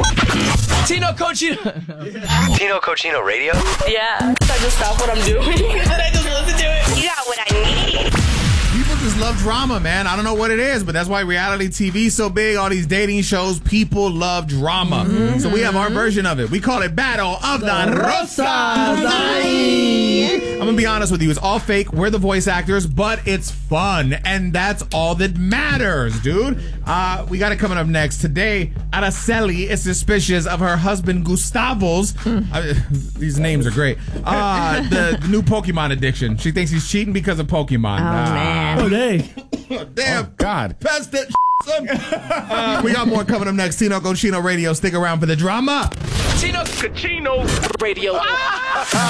Tino Cochino. Tino Cochino Radio? Yeah. I just stop what I'm doing and I just listen to it. You got what I need. People just love drama, man. I don't know what it is, but that's why reality TV is so big. All these dating shows, people love drama. Mm-hmm. So we have our version of it. We call it Battle of the Rosas. I'm going to be honest with you. It's all fake. We're the voice actors, but it's fun. And that's all that matters, dude. We got it coming up next. Today, Araceli is suspicious of her husband Gustavo's, these names are great, the new Pokemon addiction. She thinks he's cheating because of Pokemon. Oh, man. Oh, hey. Damn. Oh, God. Pass that son. We got more coming up next. Tino Cochino Radio. Stick around for the drama. Tino Cochino Radio.